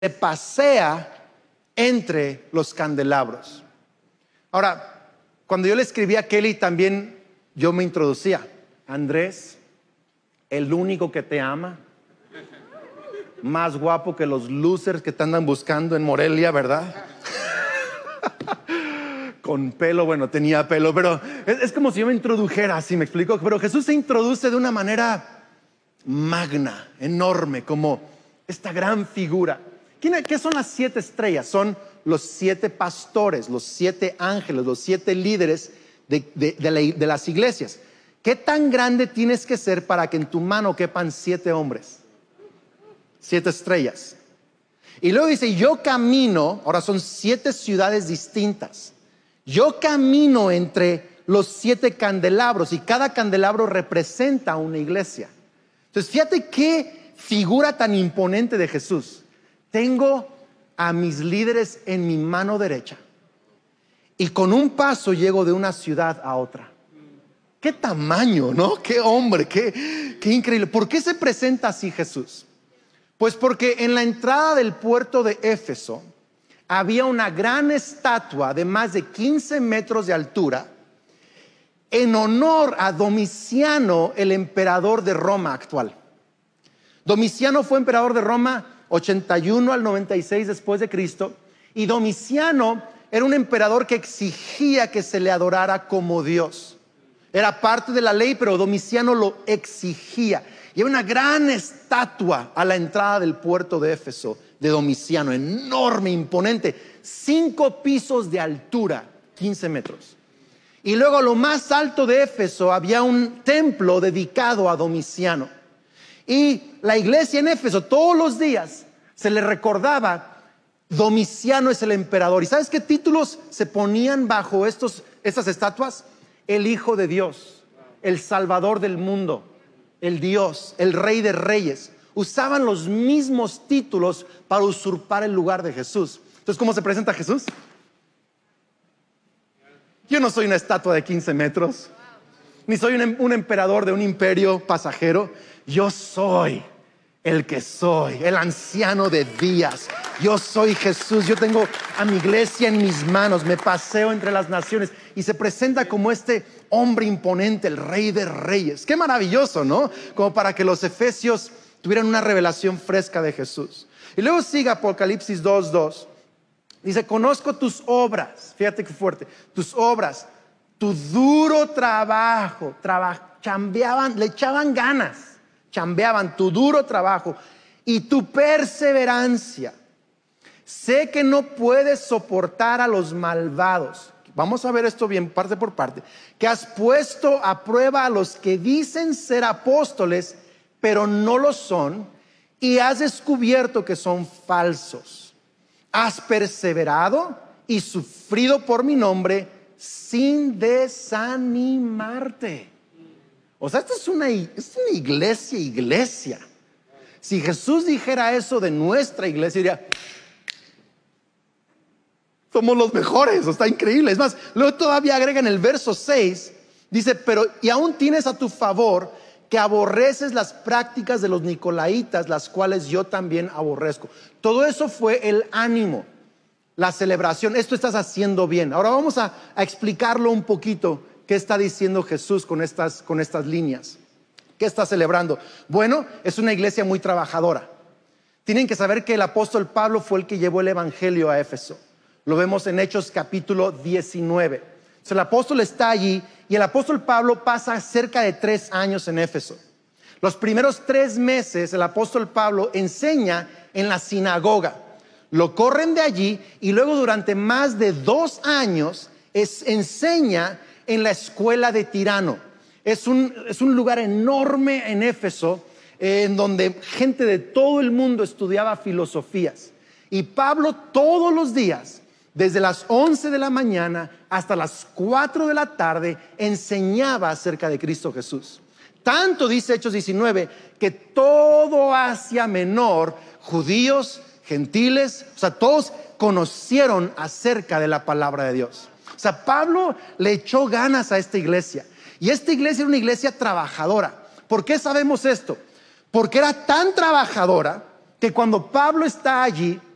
se pasea entre los candelabros. Ahora, cuando yo le escribí a Kelly también yo me introducía. Andrés, el único que te ama, más guapo que los losers que te andan buscando en Morelia, ¿verdad? Con pelo, bueno, tenía pelo, pero es como si yo me introdujera, así me explico. Pero Jesús se introduce de una manera magna, enorme, como esta gran figura. ¿Qué son las 7 estrellas? Son los 7 pastores, los 7 ángeles, los 7 líderes de las iglesias. ¿Qué tan grande tienes que ser para que en tu mano quepan 7 hombres? 7 estrellas. Y luego dice, yo camino, ahora son 7 ciudades distintas. Yo camino entre los 7 candelabros y cada candelabro representa una iglesia. Entonces, fíjate qué figura tan imponente de Jesús. Tengo a mis líderes en mi mano derecha y con un paso llego de una ciudad a otra. Qué tamaño, ¿no? Qué hombre, qué increíble. ¿Por qué se presenta así Jesús? Pues porque en la entrada del puerto de Éfeso había una gran estatua de más de 15 metros de altura en honor a Domiciano, el emperador de Roma actual. Domiciano fue emperador de Roma 81 al 96 después de Cristo, y Domiciano era un emperador que exigía que se le adorara como Dios. Era parte de la ley, pero Domiciano lo exigía. Y hay una gran estatua a la entrada del puerto de Éfeso de Domiciano, enorme, imponente, 5 pisos de altura, 15 metros. Y luego a lo más alto de Éfeso había un templo dedicado a Domiciano. Y la iglesia en Éfeso todos los días se le recordaba, Domiciano es el emperador. ¿Y sabes qué títulos se ponían bajo estas estatuas? El Hijo de Dios, el Salvador del mundo, el Dios, el Rey de Reyes. Usaban los mismos títulos para usurpar el lugar de Jesús. Entonces, ¿cómo se presenta Jesús? Yo no soy una estatua de 15 metros, ni soy un emperador de un imperio pasajero. Yo soy el que soy, el anciano de días. Yo soy Jesús. Yo tengo a mi iglesia en mis manos, me paseo entre las naciones y se presenta como este hombre imponente, el Rey de Reyes. Qué maravilloso, ¿no? Como para que los efesios tuvieran una revelación fresca de Jesús. Y luego sigue Apocalipsis 2:2. Dice, conozco tus obras. Fíjate qué fuerte. Tus obras, tu duro trabajo. Chambeaban, le echaban ganas. Chambeaban, tu duro trabajo y tu perseverancia. Sé que no puedes soportar a los malvados. Vamos a ver esto bien parte por parte. Que has puesto a prueba a los que dicen ser apóstoles, pero no lo son, y has descubierto que son falsos. Has perseverado y sufrido por mi nombre sin desanimarte. O sea, esta es una iglesia. Si Jesús dijera eso de nuestra iglesia, diría, somos los mejores, está increíble. Es más, luego todavía agrega en el verso 6, dice, pero y aún tienes a tu favor que aborreces las prácticas de los nicolaítas, las cuales yo también aborrezco. Todo eso fue el ánimo, la celebración. Esto estás haciendo bien. Ahora vamos a explicarlo un poquito. ¿Qué está diciendo Jesús con estas líneas? ¿Qué está celebrando? Bueno, es una iglesia muy trabajadora. Tienen que saber que el apóstol Pablo fue el que llevó el evangelio a Éfeso. Lo vemos en Hechos capítulo 19. Entonces, el apóstol está allí y el apóstol Pablo pasa cerca de 3 años en Éfeso. Los primeros 3 meses el apóstol Pablo enseña en la sinagoga. Lo corren de allí y luego durante más de 2 años enseña en la escuela de Tirano. Es un lugar enorme en Éfeso, en donde gente de todo el mundo estudiaba filosofías. Y Pablo todos los días, desde las 11 de la mañana hasta las 4 de la tarde, enseñaba acerca de Cristo Jesús. Tanto dice Hechos 19, que todo Asia Menor, judíos, gentiles, o sea, todos conocieron acerca de la palabra de Dios. O sea, Pablo le echó ganas a esta iglesia. Y esta iglesia era una iglesia trabajadora. ¿Por qué sabemos esto? Porque era tan trabajadora que cuando Pablo está allí,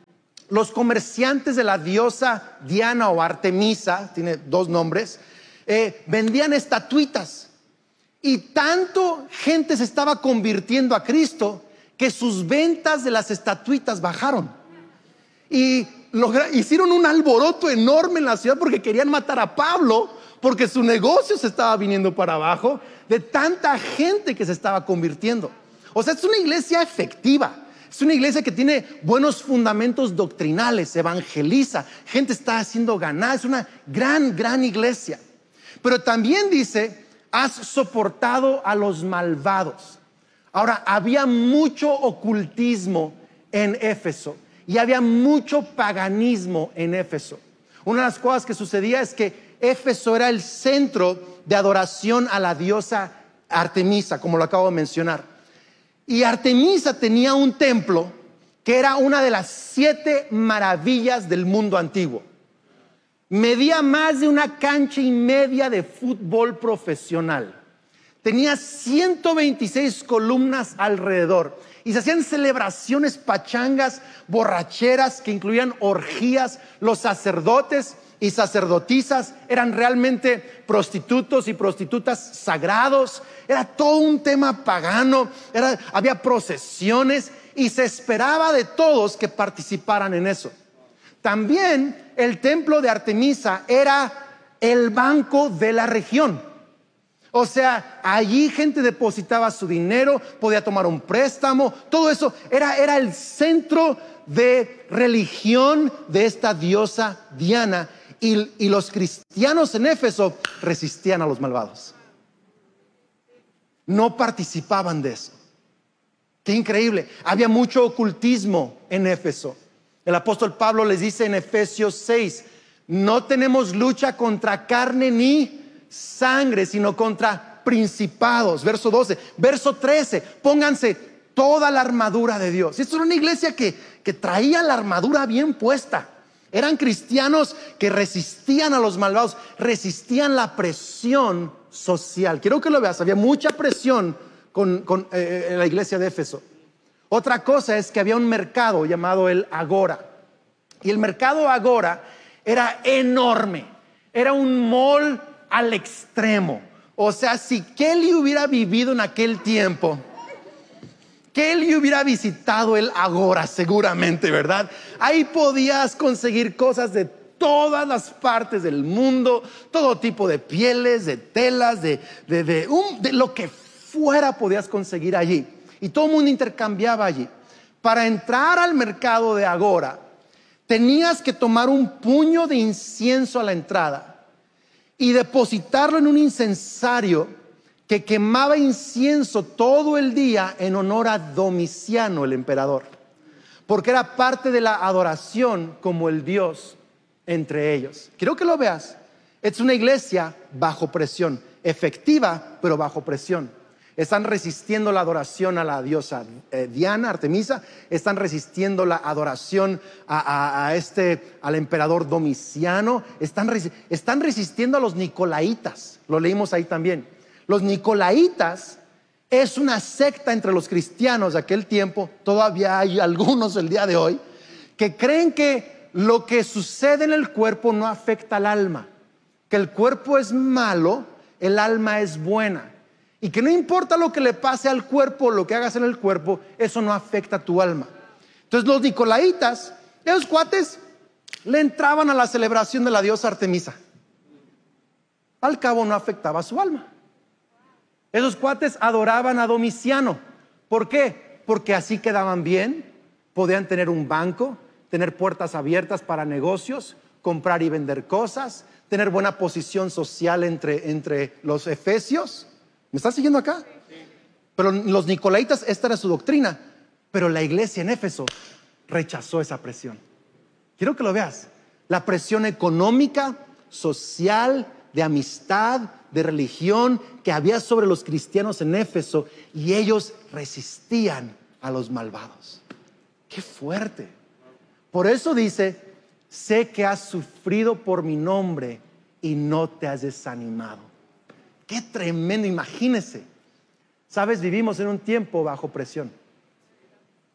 los comerciantes de la diosa Diana o Artemisa, tiene dos nombres, vendían estatuitas. Y tanto gente se estaba convirtiendo a Cristo que sus ventas de las estatuitas bajaron. Y hicieron un alboroto enorme en la ciudad porque querían matar a Pablo, porque su negocio se estaba viniendo para abajo de tanta gente que se estaba convirtiendo. O sea, es una iglesia efectiva. Es una iglesia que tiene buenos fundamentos doctrinales, evangeliza, gente está haciendo ganar. Es una gran iglesia. Pero también dice: has soportado a los malvados. Ahora, había mucho ocultismo en Éfeso y había mucho paganismo en Éfeso. Una de las cosas que sucedía es que Éfeso era el centro de adoración a la diosa Artemisa, como lo acabo de mencionar. Y Artemisa tenía un templo que era una de las 7 maravillas del mundo antiguo. Medía más de 1,5 canchas de fútbol profesional. Tenía 126 columnas alrededor. Y se hacían celebraciones, pachangas, borracheras que incluían orgías. Los sacerdotes y sacerdotisas eran realmente prostitutos y prostitutas sagrados. Era todo un tema pagano. Había procesiones y se esperaba de todos que participaran en eso. También el templo de Artemisa era el banco de la región. O sea, allí gente depositaba su dinero, podía tomar un préstamo, todo eso era el centro de religión de esta diosa Diana. Y los cristianos en Éfeso resistían a los malvados. No participaban de eso. Qué increíble. Había mucho ocultismo en Éfeso. El apóstol Pablo les dice en Efesios 6: no tenemos lucha contra carne ni sangre, sino contra principados. Verso 12. Verso 13: pónganse toda la armadura de Dios. Esto era una iglesia que traía la armadura bien puesta. Eran cristianos que resistían a los malvados, resistían la presión social. Quiero que lo veas. Había mucha presión en la iglesia de Éfeso. Otra cosa es que había un mercado llamado el Agora. Y el mercado Agora era enorme. Era un mall al extremo. O sea, si Kelly hubiera vivido en aquel tiempo, Kelly hubiera visitado el Agora seguramente, ¿verdad? Ahí podías conseguir cosas de todas las partes del mundo, todo tipo de pieles, de telas, de lo que fuera podías conseguir allí. Y todo el mundo intercambiaba allí. Para entrar al mercado de Agora, tenías que tomar un puño de incienso a la entrada y depositarlo en un incensario que quemaba incienso todo el día en honor a Domiciano, el emperador, porque era parte de la adoración como el Dios entre ellos. Quiero que lo veas. Es una iglesia bajo presión, efectiva pero bajo presión. Están resistiendo la adoración a la diosa Diana, Artemisa. Están resistiendo la adoración al emperador Domiciano. Están resistiendo a los nicolaitas. Lo leímos ahí también. Los nicolaitas es una secta entre los cristianos de aquel tiempo. Todavía hay algunos el día de hoy que creen que lo que sucede en el cuerpo no afecta al alma, que el cuerpo es malo, el alma es buena, y que no importa lo que le pase al cuerpo, lo que hagas en el cuerpo, eso no afecta a tu alma. Entonces los nicolaitas, esos cuates, le entraban a la celebración de la diosa Artemisa. Al cabo no afectaba a su alma. Esos cuates adoraban a Domiciano. ¿Por qué? Porque así quedaban bien, podían tener un banco, tener puertas abiertas para negocios, comprar y vender cosas, tener buena posición social entre los efesios. ¿Me estás siguiendo acá? Pero los nicolaitas, esta era su doctrina. Pero la iglesia en Éfeso rechazó esa presión. Quiero que lo veas. La presión económica, social, de amistad, de religión que había sobre los cristianos en Éfeso, y ellos resistían a los malvados. ¡Qué fuerte! Por eso dice: sé que has sufrido por mi nombre y no te has desanimado. ¡Qué tremendo! Imagínese. Sabes, vivimos en un tiempo bajo presión.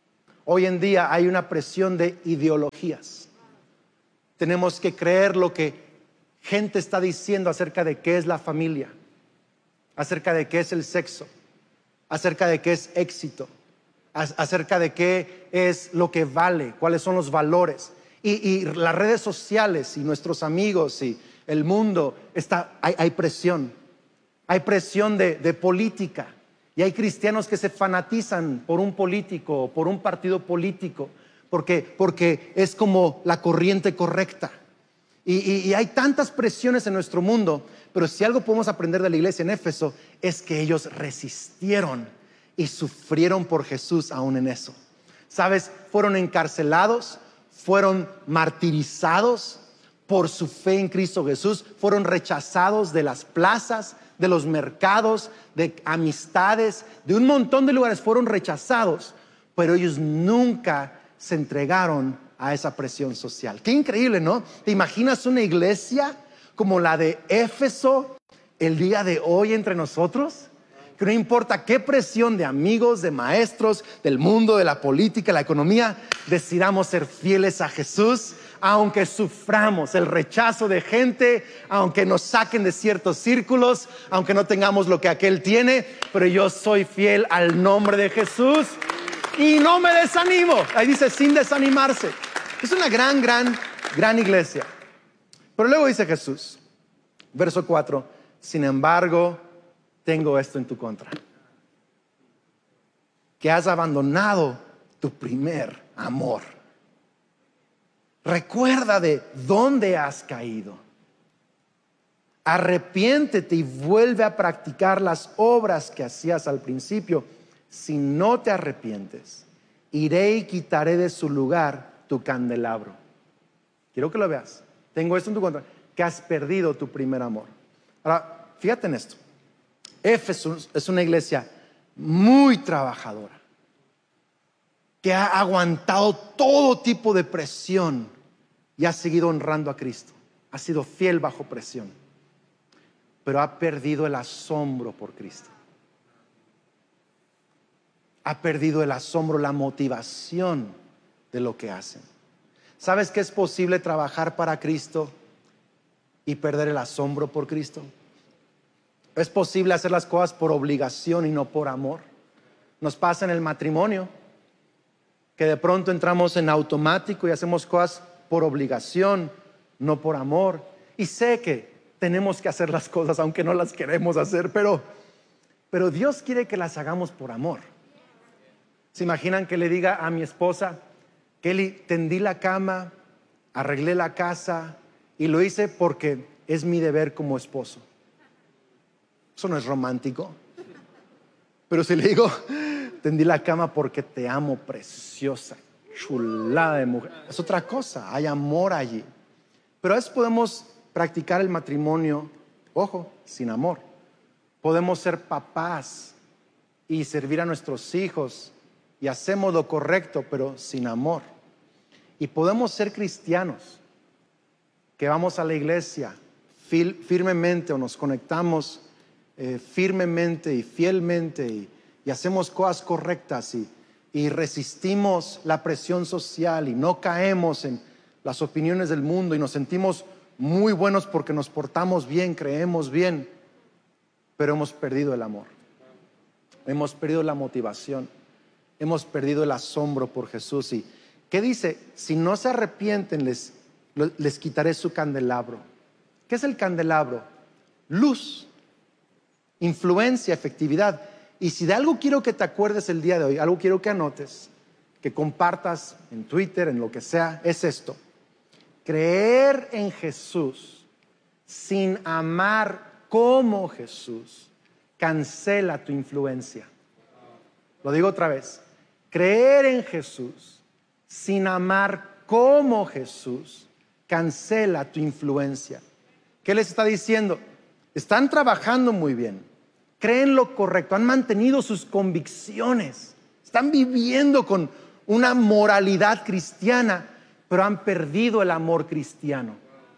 Hoy en día hay una presión de ideologías. Tenemos que creer lo que gente está diciendo acerca de qué es la familia, acerca de qué es el sexo, acerca de qué es éxito, acerca de qué es lo que vale, cuáles son los valores. Y las redes sociales y nuestros amigos y el mundo, hay presión. Hay presión de política. Y hay cristianos que se fanatizan por un político o por un partido político porque es como la corriente correcta. Y hay tantas presiones en nuestro mundo, pero si algo podemos aprender de la iglesia en Éfeso es que ellos resistieron y sufrieron por Jesús aún en eso. ¿Sabes? Fueron encarcelados, fueron martirizados por su fe en Cristo Jesús, fueron rechazados de las plazas, de los mercados, de amistades, de un montón de lugares, fueron rechazados, pero ellos nunca se entregaron a esa presión social. Qué increíble, ¿no? ¿Te imaginas una iglesia como la de Éfeso el día de hoy entre nosotros? Que no importa qué presión de amigos, de maestros, del mundo, de la política, la economía, decidamos ser fieles a Jesús, aunque suframos el rechazo de gente, aunque nos saquen de ciertos círculos, aunque no tengamos lo que aquel tiene, pero yo soy fiel al nombre de Jesús y no me desanimo. Ahí dice, sin desanimarse. Es una gran iglesia. Pero luego dice Jesús, verso 4, sin embargo, tengo esto en tu contra, que has abandonado tu primer amor. Recuerda de dónde has caído. Arrepiéntete y vuelve a practicar las obras que hacías al principio. Si no te arrepientes, iré y quitaré de su lugar tu candelabro. Quiero que lo veas. Tengo esto en tu contra, que has perdido tu primer amor. Ahora, fíjate en esto. Éfeso es una iglesia muy trabajadora, que ha aguantado todo tipo de presión y ha seguido honrando a Cristo. Ha sido fiel bajo presión, pero ha perdido el asombro por Cristo. Ha perdido el asombro, la motivación de lo que hacen. ¿Sabes que es posible trabajar para Cristo y perder el asombro por Cristo? Es posible hacer las cosas por obligación y no por amor. Nos pasa en el matrimonio, que de pronto entramos en automático y hacemos cosas por obligación, no por amor. Y sé que tenemos que hacer las cosas aunque no las queremos hacer, pero Dios quiere que las hagamos por amor. ¿Se imaginan que le diga a mi esposa, Kelly, tendí la cama, arreglé la casa y lo hice porque es mi deber como esposo? Eso no es romántico. Pero si le digo, tendí la cama porque te amo, preciosa, chulada de mujer, es otra cosa, hay amor allí. Pero a veces podemos practicar el matrimonio, ojo, sin amor. Podemos ser papás y servir a nuestros hijos y hacemos lo correcto, pero sin amor. Y podemos ser cristianos que vamos a la iglesia firmemente o nos conectamos firmemente y fielmente y hacemos cosas correctas y resistimos la presión social y no caemos en las opiniones del mundo y nos sentimos muy buenos porque nos portamos bien, creemos bien, pero hemos perdido el amor, hemos perdido la motivación, hemos perdido el asombro por Jesús. ¿Y qué dice? Si no se arrepienten, les quitaré su candelabro. ¿Qué es el candelabro? Luz, influencia, efectividad. Y si de algo quiero que te acuerdes el día de hoy, algo quiero que anotes, que compartas en Twitter, en lo que sea, es esto: creer en Jesús sin amar como Jesús cancela tu influencia. Lo digo otra vez: creer en Jesús sin amar como Jesús cancela tu influencia. ¿Qué les está diciendo? Están trabajando muy bien, creen lo correcto, han mantenido sus convicciones, están viviendo con una moralidad cristiana, pero han perdido el amor cristiano.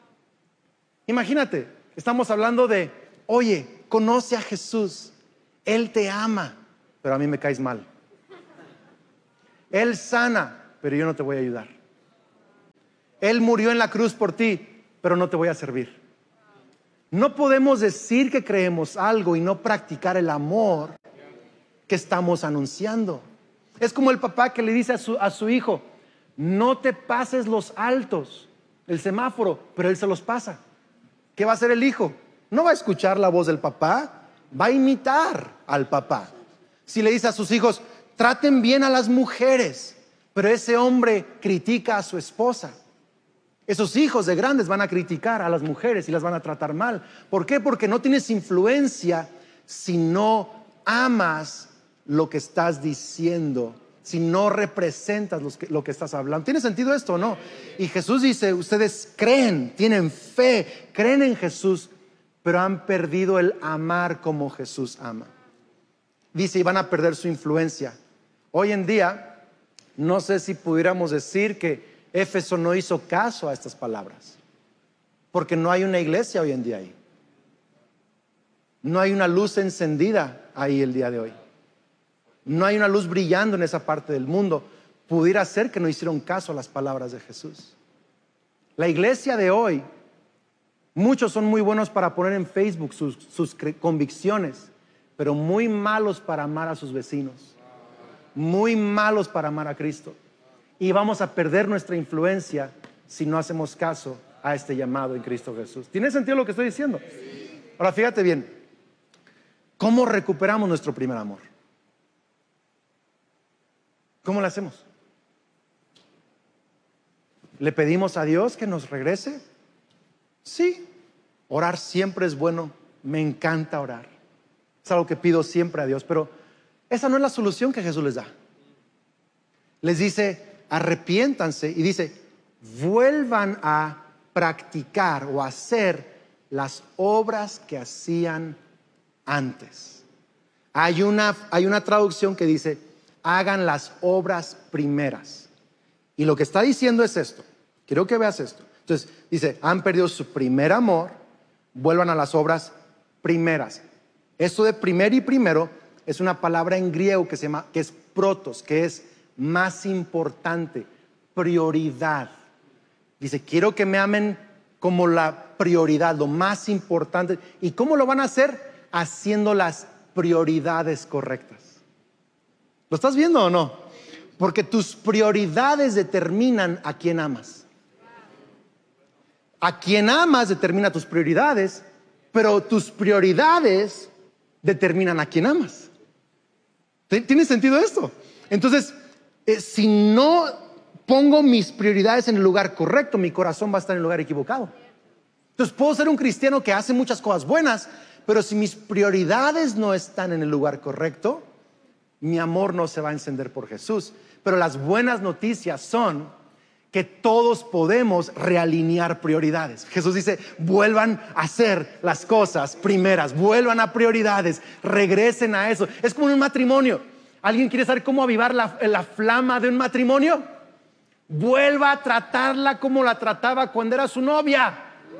Imagínate, estamos hablando de, oye, conoce a Jesús, Él te ama, pero a mí me caes mal. Él sana, pero yo no te voy a ayudar. Él murió en la cruz por ti, pero no te voy a servir. No podemos decir que creemos algo y no practicar el amor que estamos anunciando. Es como el papá que le dice a su hijo: no te pases los altos, el semáforo, pero él se los pasa. ¿Qué va a hacer el hijo? No va a escuchar la voz del papá, va a imitar al papá. Si le dice a sus hijos: traten bien a las mujeres, pero ese hombre critica a su esposa, esos hijos de grandes van a criticar a las mujeres y las van a tratar mal. ¿Por qué? Porque no tienes influencia si no amas lo que estás diciendo, si no representas lo que estás hablando. ¿Tiene sentido esto o no? Y Jesús dice: ustedes creen, tienen fe, creen en Jesús, pero han perdido el amar como Jesús ama. Dice, y van a perder su influencia. Hoy en día, no sé si pudiéramos decir que Éfeso no hizo caso a estas palabras, porque no hay una iglesia hoy en día ahí. No hay una luz encendida ahí el día de hoy. No hay una luz brillando en esa parte del mundo. Pudiera ser que no hicieron caso a las palabras de Jesús. La iglesia de hoy, muchos son muy buenos para poner en Facebook sus convicciones, pero muy malos para amar a sus vecinos, muy malos para amar a Cristo. Y vamos a perder nuestra influencia si no hacemos caso a este llamado en Cristo Jesús. ¿Tiene sentido lo que estoy diciendo? Ahora fíjate bien, ¿cómo recuperamos nuestro primer amor? ¿Cómo lo hacemos? ¿Le pedimos a Dios que nos regrese? Sí. Orar siempre es bueno. Me encanta orar. Es algo que pido siempre a Dios, pero esa no es la solución que Jesús les da. Les dice: arrepiéntanse, y dice: vuelvan a practicar o hacer las obras que hacían antes. Hay una traducción que dice: hagan las obras primeras. Y lo que está diciendo es esto. Quiero que veas esto. Entonces dice: han perdido su primer amor, vuelvan a las obras primeras. Esto de primer y primero es una palabra en griego que es protos, que es más importante, prioridad. Dice: quiero que me amen como la prioridad, lo más importante. ¿Y cómo lo van a hacer? Haciendo las prioridades correctas. ¿Lo estás viendo o no? Porque tus prioridades determinan a quién amas. A quien amas determina tus prioridades, pero tus prioridades determinan a quién amas. ¿Tiene sentido esto? Entonces, si no pongo mis prioridades en el lugar correcto, mi corazón va a estar en el lugar equivocado. Entonces puedo ser un cristiano que hace muchas cosas buenas, pero si mis prioridades no están en el lugar correcto, mi amor no se va a encender por Jesús. Pero las buenas noticias son que todos podemos realinear prioridades. Jesús dice: vuelvan a hacer las cosas primeras, vuelvan a prioridades, regresen a eso. Es como en un matrimonio. ¿Alguien quiere saber cómo avivar la flama de un matrimonio? Vuelva a tratarla como la trataba cuando era su novia.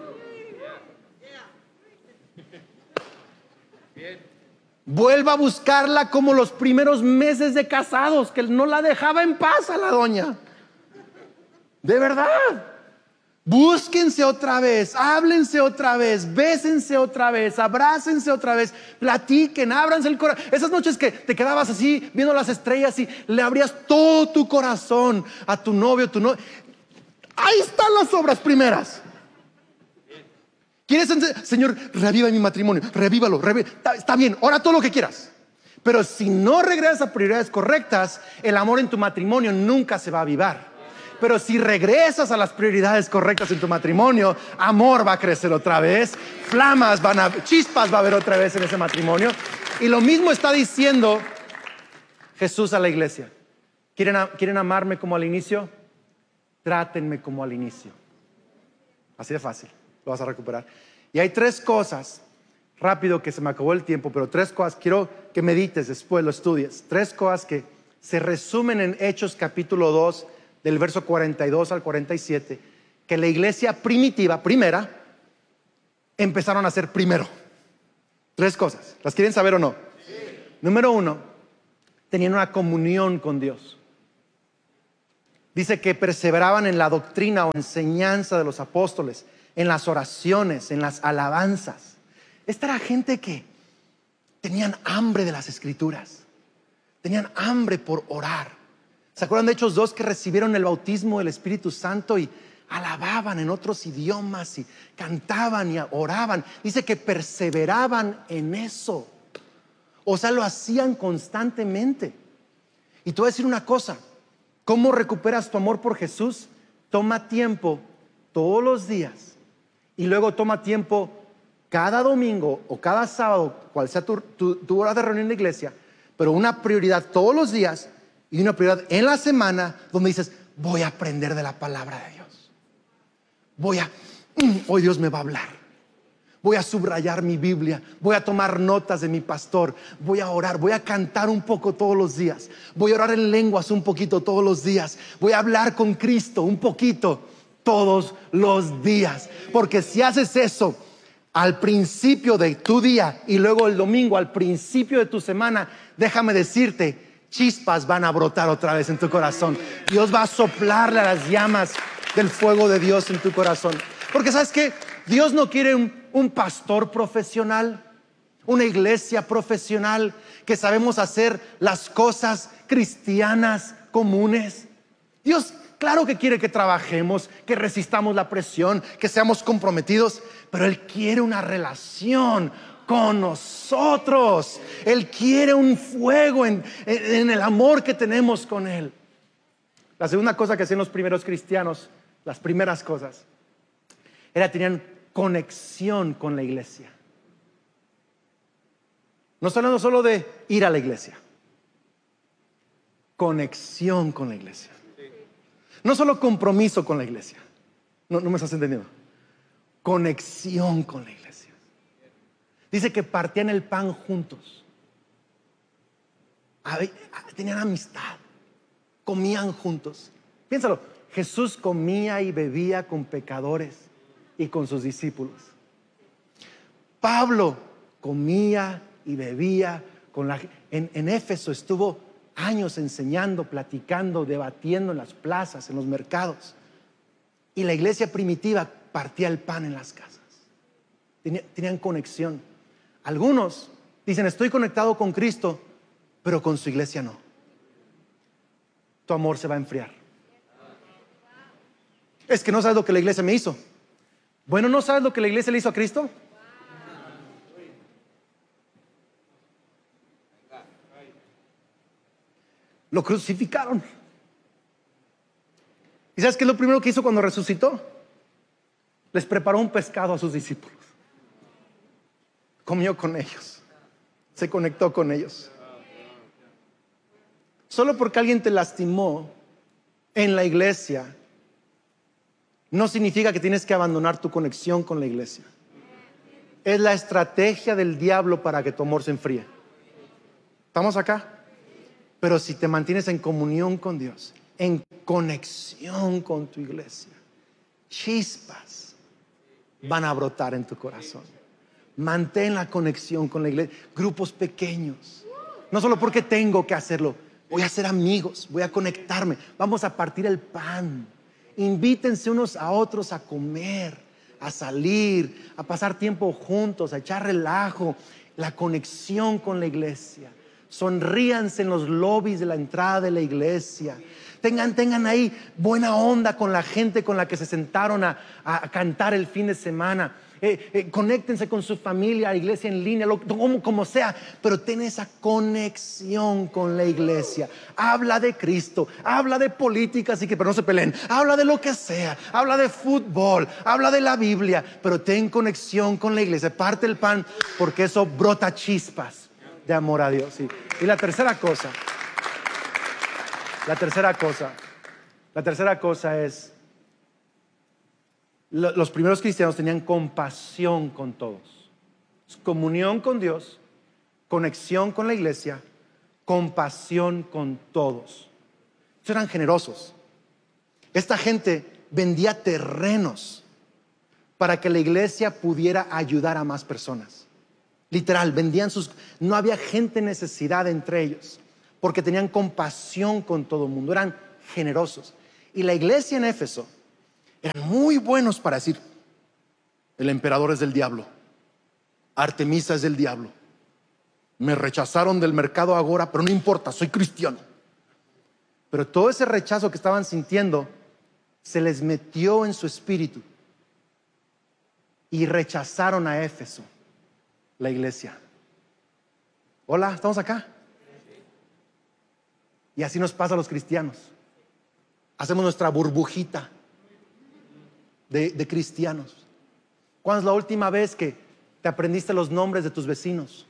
Vuelva a buscarla como los primeros meses de casados, que no la dejaba en paz a la doña. De verdad. Búsquense otra vez, háblense otra vez, bésense otra vez, abrácense otra vez, platiquen, ábranse el corazón. Esas noches que te quedabas así viendo las estrellas y le abrías todo tu corazón a tu novio, ahí están las obras primeras. ¿Quieres, Señor, reviva mi matrimonio? Revívalo, está bien, ora todo lo que quieras. Pero si no regresas a prioridades correctas, el amor en tu matrimonio nunca se va a avivar. Pero si regresas a las prioridades correctas en tu matrimonio, amor va a crecer otra vez, chispas va a haber otra vez en ese matrimonio. Y lo mismo está diciendo Jesús a la iglesia. ¿Quieren amarme como al inicio? Trátenme como al inicio. Así de fácil, lo vas a recuperar. Y hay 3 cosas, rápido que se me acabó el tiempo, pero 3 cosas, quiero que medites después, lo estudies. 3 cosas que se resumen en Hechos capítulo 2, del verso 42 al 47, que la iglesia primera, empezaron a hacer primero. 3 cosas, ¿las quieren saber o no? Sí. Número 1, tenían una comunión con Dios. Dice que perseveraban en la doctrina o enseñanza de los apóstoles, en las oraciones, en las alabanzas. Esta era gente que tenían hambre de las escrituras, tenían hambre por orar. ¿Se acuerdan de Hechos 2 que recibieron el bautismo del Espíritu Santo y alababan en otros idiomas y cantaban y oraban? Dice que perseveraban en eso. O sea, lo hacían constantemente. Y te voy a decir una cosa: ¿cómo recuperas tu amor por Jesús? Toma tiempo todos los días y luego toma tiempo cada domingo o cada sábado, cual sea tu hora de reunión de iglesia, pero una prioridad todos los días y una prioridad en la semana donde dices: voy a aprender de la palabra de Dios. Hoy Dios me va a hablar. Voy a subrayar mi Biblia, voy a tomar notas de mi pastor, voy a orar, voy a cantar un poco todos los días, voy a orar en lenguas un poquito todos los días, voy a hablar con Cristo un poquito todos los días. Porque si haces eso al principio de tu día y luego el domingo al principio de tu semana, déjame decirte, chispas van a brotar otra vez en tu corazón. Dios va a soplarle a las llamas del fuego de Dios en tu corazón. Porque ¿sabes qué? Dios no quiere un pastor profesional, una iglesia profesional, que sabemos hacer las cosas cristianas comunes. Dios, claro que quiere que trabajemos, que resistamos la presión, que seamos comprometidos, pero Él quiere una relación con nosotros. Él quiere un fuego en el amor que tenemos con Él. La segunda cosa que hacían los primeros cristianos, las primeras cosas, tenían conexión con la iglesia. No estoy hablando solo de ir a la iglesia, conexión con la iglesia. No solo compromiso con la iglesia. No me estás entendiendo. Conexión con la iglesia. Dice que partían el pan juntos. Tenían amistad. Comían juntos. Piénsalo, Jesús comía y bebía con pecadores y con sus discípulos. Pablo comía y bebía con en Éfeso estuvo años enseñando, platicando, debatiendo en las plazas, en los mercados. Y la iglesia primitiva partía el pan en las casas. Tenían conexión. Algunos dicen: estoy conectado con Cristo, pero con su iglesia no. Tu amor se va a enfriar. Es que no sabes lo que la iglesia me hizo. Bueno, ¿no sabes lo que la iglesia le hizo a Cristo? Lo crucificaron. ¿Y sabes qué es lo primero que hizo cuando resucitó? Les preparó un pescado a sus discípulos. Comió con ellos. Se conectó con ellos. Solo porque alguien te lastimó en la iglesia no significa que tienes que abandonar tu conexión con la iglesia. Es la estrategia del diablo para que tu amor se enfríe. ¿Estamos acá? Pero si te mantienes en comunión con Dios, en conexión con tu iglesia, chispas van a brotar en tu corazón. Mantén la conexión con la iglesia. Grupos pequeños. No solo porque tengo que hacerlo. Voy a hacer amigos, voy a conectarme. Vamos a partir el pan. Invítense unos a otros a comer, a salir, a pasar tiempo juntos, a echar relajo. La conexión con la iglesia. Sonríanse en los lobbies de la entrada de la iglesia. Tengan ahí buena onda con la gente con la que se sentaron a cantar el fin de semana. Conéctense con su familia, a iglesia en línea, como sea, pero ten esa conexión con la iglesia. Habla de Cristo, habla de política, así que pero no se peleen. Habla de lo que sea, habla de fútbol, habla de la Biblia, pero ten conexión con la iglesia. Parte el pan, porque eso brota chispas de amor a Dios. Sí. Y la tercera cosa es: los primeros cristianos tenían compasión con todos. Comunión con Dios, conexión con la iglesia, compasión con todos. Eran generosos. Esta gente vendía terrenos para que la iglesia pudiera ayudar a más personas. Literal, vendían no había gente en necesidad entre ellos, porque tenían compasión con todo el mundo, eran generosos. Y la iglesia en Éfeso eran muy buenos para decir: el emperador es del diablo, Artemisa es del diablo, me rechazaron del mercado agora, pero no importa, soy cristiano. Pero todo ese rechazo que estaban sintiendo se les metió en su espíritu y rechazaron a Éfeso, la iglesia. Hola, ¿estamos acá? Y así nos pasa a los cristianos. Hacemos nuestra burbujita de cristianos. ¿Cuándo es la última vez que te aprendiste los nombres de tus vecinos?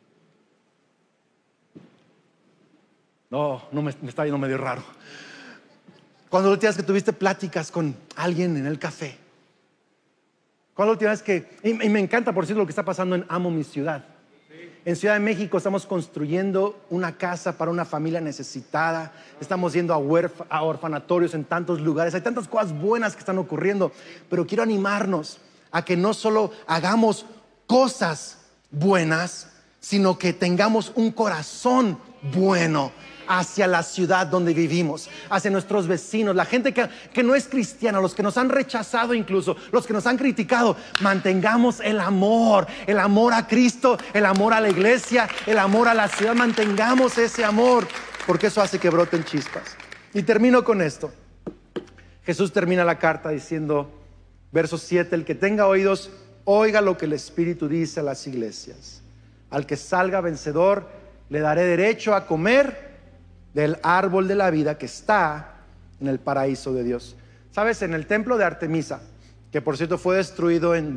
No me está yendo medio raro. ¿Cuándo la última vez que tuviste pláticas con alguien en el café? ¿Cuándo la última vez que... Y me encanta, por cierto, lo que está pasando en Amo Mi Ciudad. En Ciudad de México estamos construyendo una casa para una familia necesitada. Estamos yendo a orfanatorios en tantos lugares. Hay tantas cosas buenas que están ocurriendo. Pero quiero animarnos a que no solo hagamos cosas buenas, sino que tengamos un corazón bueno hacia la ciudad donde vivimos, hacia nuestros vecinos, la gente que no es cristiana, los que nos han rechazado, incluso los que nos han criticado. Mantengamos el amor a Cristo, el amor a la iglesia, el amor a la ciudad. Mantengamos ese amor, porque eso hace que broten chispas. Y termino con esto. Jesús termina la carta diciendo, verso 7: el que tenga oídos, oiga lo que el Espíritu dice a las iglesias. Al que salga vencedor, le daré derecho a comer del árbol de la vida que está en el paraíso de Dios. Sabes, en el templo de Artemisa, que por cierto fue destruido en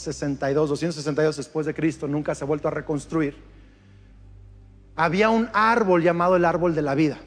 262 después de Cristo, nunca se ha vuelto a reconstruir, había un árbol llamado el árbol de la vida.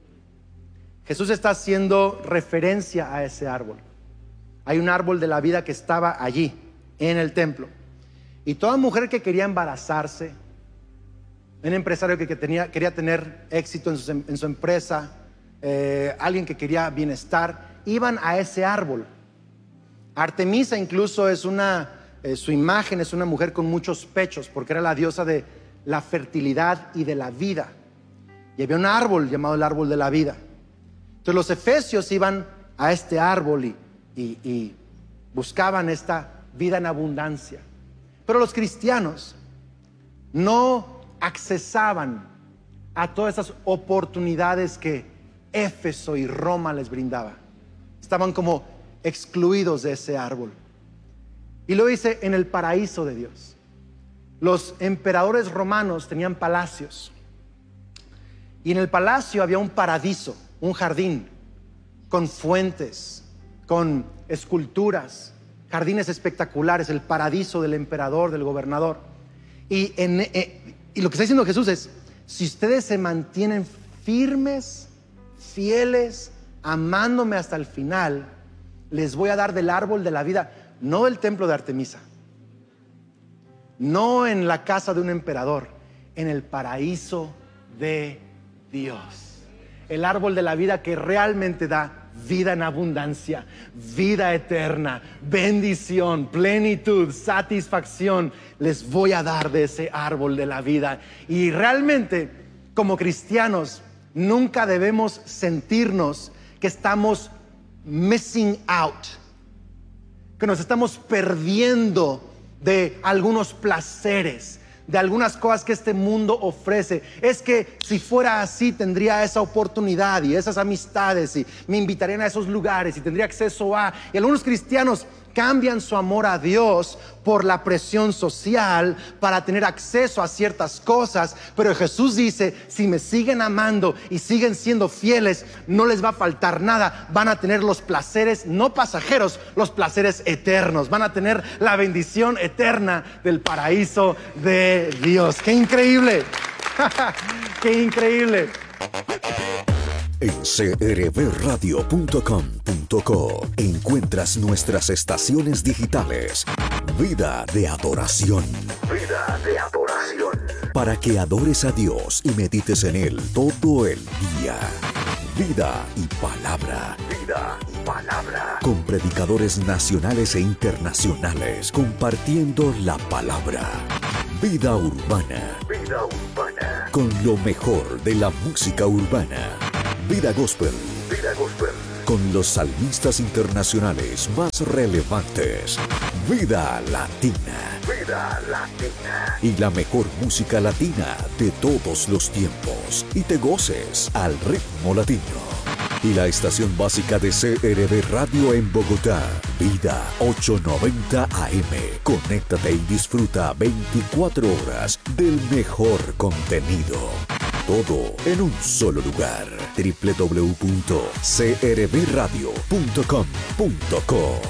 Jesús está haciendo referencia a ese árbol. Hay un árbol de la vida que estaba allí, en el templo. Y toda mujer que quería embarazarse, un empresario que quería tener éxito en su empresa, alguien que quería bienestar, iban a ese árbol. Artemisa incluso su imagen es una mujer con muchos pechos, porque era la diosa de la fertilidad y de la vida. Y había un árbol llamado el árbol de la vida. Entonces los efesios iban a este árbol y buscaban esta vida en abundancia. Pero los cristianos no accesaban a todas esas oportunidades que Éfeso y Roma les brindaba. Estaban como excluidos de ese árbol. Y lo dice en el paraíso de Dios. Los emperadores romanos tenían palacios, y en el palacio había un paradiso, un jardín con fuentes, con esculturas, jardines espectaculares, el paradiso del emperador, del gobernador. Y lo que está diciendo Jesús es: si ustedes se mantienen firmes, fieles, amándome hasta el final, les voy a dar del árbol de la vida, no del templo de Artemisa, no en la casa de un emperador, en el paraíso de Dios. El árbol de la vida que realmente da vida en abundancia, vida eterna, bendición, plenitud, satisfacción. Les voy a dar de ese árbol de la vida. Y realmente, como cristianos, nunca debemos sentirnos que estamos missing out, que nos estamos perdiendo de algunos placeres, de algunas cosas que este mundo ofrece. Es que si fuera así, tendría esa oportunidad y esas amistades, y me invitarían a esos lugares y tendría acceso a... Y algunos cristianos cambian su amor a Dios por la presión social para tener acceso a ciertas cosas. Pero Jesús dice: si me siguen amando y siguen siendo fieles, no les va a faltar nada. Van a tener los placeres no pasajeros, los placeres eternos. Van a tener la bendición eterna del paraíso de Dios. ¡Qué increíble! ¡Qué increíble! En crbradio.com.co encuentras nuestras estaciones digitales. Vida de adoración. Vida de adoración. Para que adores a Dios y medites en Él todo el día. Vida y palabra. Vida y palabra. Con predicadores nacionales e internacionales compartiendo la palabra. Vida urbana. Vida urbana. Con lo mejor de la música urbana. Vida Gospel. Vida Gospel. con los salmistas internacionales más relevantes. Vida Latina. Vida Latina. Y la mejor música latina de todos los tiempos. Y te goces al ritmo latino. Y la estación básica de CRB Radio en Bogotá, Vida 890 AM. Conéctate y disfruta 24 horas del mejor contenido. Todo en un solo lugar. www.crbradio.com.co.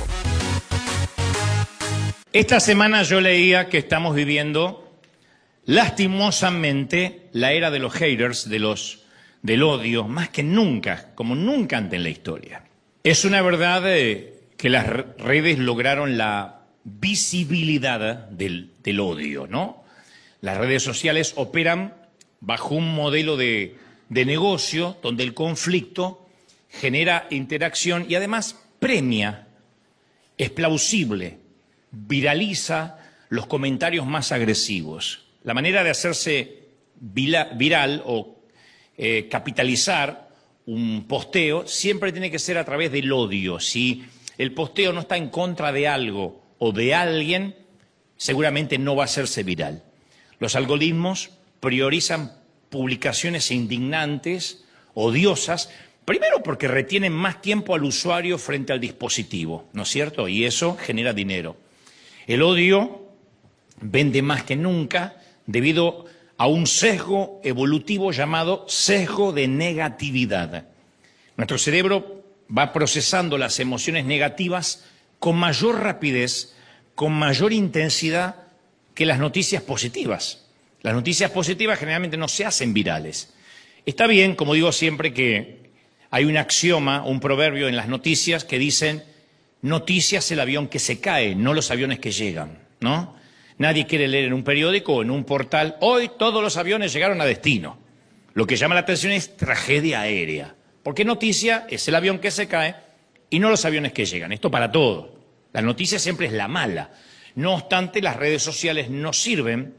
Esta semana yo leía que estamos viviendo, lastimosamente, la era de los haters, del odio, más que nunca, como nunca antes en la historia. Es una verdad que las redes lograron la visibilidad del odio, ¿no? Las redes sociales operan bajo un modelo de negocio donde el conflicto genera interacción y además premia, es plausible, viraliza los comentarios más agresivos. La manera de hacerse viral o capitalizar un posteo siempre tiene que ser a través del odio. Si el posteo no está en contra de algo o de alguien, seguramente no va a hacerse viral. Los algoritmos priorizan publicaciones indignantes, odiosas, primero porque retienen más tiempo al usuario frente al dispositivo, ¿no es cierto? Y eso genera dinero. El odio vende más que nunca debido a un sesgo evolutivo llamado sesgo de negatividad. Nuestro cerebro va procesando las emociones negativas con mayor rapidez, con mayor intensidad que las noticias positivas. Las noticias positivas generalmente no se hacen virales. Está bien, como digo siempre, que hay un axioma, un proverbio en las noticias que dicen noticias el avión que se cae, no los aviones que llegan, ¿no? Nadie quiere leer en un periódico o en un portal, hoy todos los aviones llegaron a destino. Lo que llama la atención es tragedia aérea. Porque noticia es el avión que se cae y no los aviones que llegan. Esto para todo. La noticia siempre es la mala. No obstante, las redes sociales no sirven,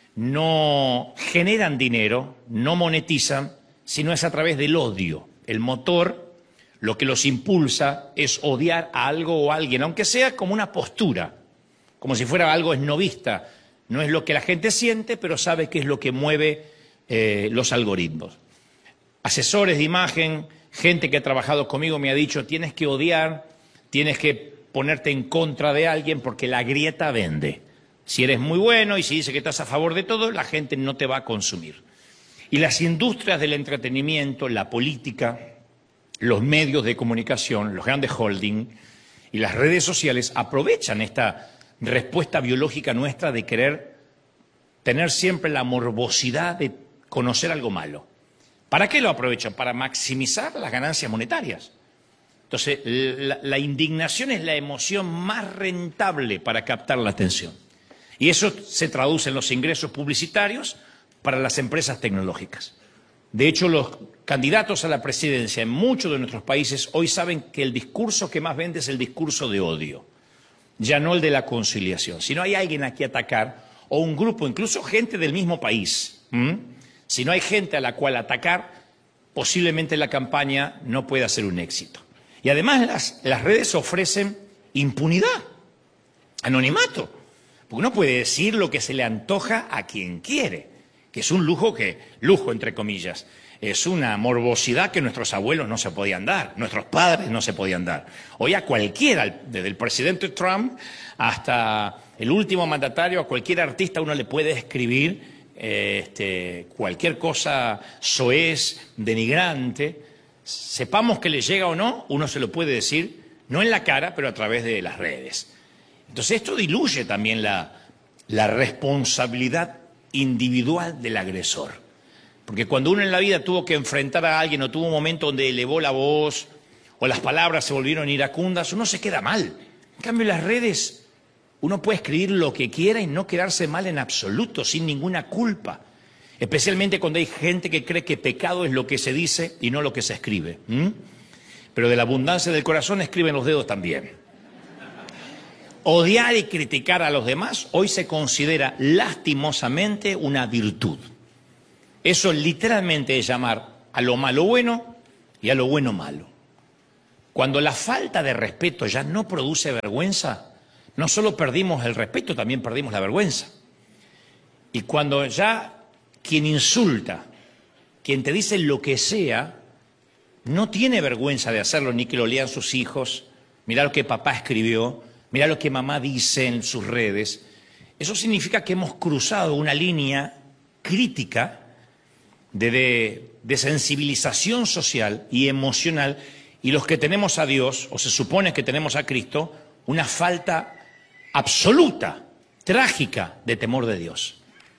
no generan dinero, no monetizan, sino es a través del odio. El motor, lo que los impulsa es odiar a algo o a alguien, aunque sea como una postura. Como si fuera algo esnovista. No es lo que la gente siente, pero sabe qué es lo que mueve los algoritmos. Asesores de imagen, gente que ha trabajado conmigo me ha dicho, tienes que odiar, tienes que ponerte en contra de alguien porque la grieta vende. Si eres muy bueno y si dices que estás a favor de todo, la gente no te va a consumir. Y las industrias del entretenimiento, la política, los medios de comunicación, los grandes holding y las redes sociales aprovechan esta respuesta biológica nuestra de querer tener siempre la morbosidad de conocer algo malo. ¿Para qué lo aprovechan? Para maximizar las ganancias monetarias. Entonces, la indignación es la emoción más rentable para captar la atención. Y eso se traduce en los ingresos publicitarios para las empresas tecnológicas. De hecho, los candidatos a la presidencia en muchos de nuestros países hoy saben que el discurso que más vende es el discurso de odio. Ya no el de la conciliación. Si no hay alguien a quien atacar, o un grupo, incluso gente del mismo país, si no hay gente a la cual atacar, posiblemente la campaña no pueda ser un éxito. Y además las redes ofrecen impunidad, anonimato, porque uno puede decir lo que se le antoja a quien quiere, que es un lujo lujo entre comillas, es una morbosidad que nuestros abuelos no se podían dar, nuestros padres no se podían dar. Hoy a cualquiera, desde el presidente Trump hasta el último mandatario, a cualquier artista uno le puede escribir cualquier cosa soez, denigrante. Sepamos que le llega o no, uno se lo puede decir, no en la cara, pero a través de las redes. Entonces esto diluye también la responsabilidad individual del agresor. Porque cuando uno en la vida tuvo que enfrentar a alguien o tuvo un momento donde elevó la voz o las palabras se volvieron iracundas, uno se queda mal. En cambio, en las redes uno puede escribir lo que quiera y no quedarse mal en absoluto, sin ninguna culpa. Especialmente cuando hay gente que cree que pecado es lo que se dice y no lo que se escribe. Pero de la abundancia del corazón escriben los dedos también. Odiar y criticar a los demás hoy se considera lastimosamente una virtud. Eso literalmente es llamar a lo malo bueno y a lo bueno malo. Cuando la falta de respeto ya no produce vergüenza, no solo perdimos el respeto, también perdimos la vergüenza. Y cuando ya quien insulta, quien te dice lo que sea, no tiene vergüenza de hacerlo, ni que lo lean sus hijos. Mirá lo que papá escribió, mirá lo que mamá dice en sus redes. Eso significa que hemos cruzado una línea crítica de sensibilización social y emocional, y los que tenemos a Dios, o se supone que tenemos a Cristo, una falta absoluta, trágica de temor de Dios.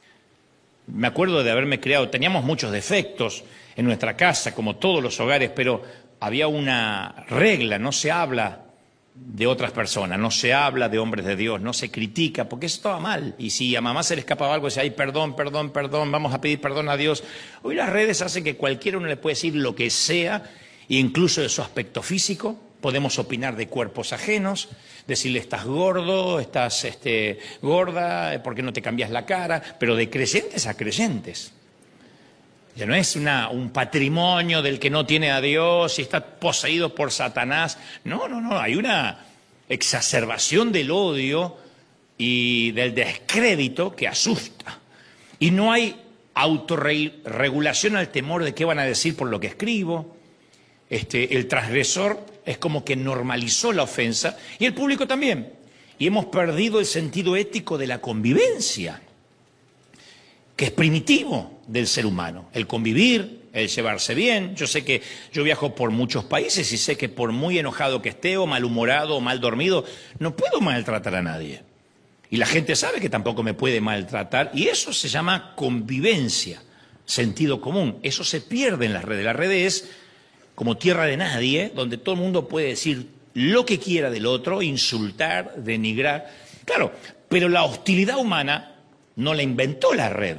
Me acuerdo de haberme criado, teníamos muchos defectos en nuestra casa, como todos los hogares, pero había una regla: no se habla de otras personas, no se habla de hombres de Dios, no se critica, porque eso estaba mal. Y si a mamá se le escapaba algo, decía, ay, perdón, perdón, perdón, vamos a pedir perdón a Dios. Hoy las redes hacen que cualquiera uno le puede decir lo que sea, incluso de su aspecto físico. Podemos opinar de cuerpos ajenos, decirle estás gordo, estás gorda, ¿por qué no te cambias la cara? Pero de creyentes a creyentes. Ya no es un patrimonio del que no tiene a Dios y está poseído por Satanás. No, no, no, hay una exacerbación del odio y del descrédito que asusta. Y no hay autorregulación al temor de qué van a decir por lo que escribo. El transgresor es como que normalizó la ofensa, y el público también. Y hemos perdido el sentido ético de la convivencia, que es primitivo del ser humano. El convivir, el llevarse bien. Yo sé que yo viajo por muchos países y sé que por muy enojado que esté, o malhumorado, o mal dormido, no puedo maltratar a nadie. Y la gente sabe que tampoco me puede maltratar, y eso se llama convivencia, sentido común. Eso se pierde en las redes. La red es como tierra de nadie, donde todo el mundo puede decir lo que quiera del otro, insultar, denigrar. Claro, pero la hostilidad humana no la inventó la red.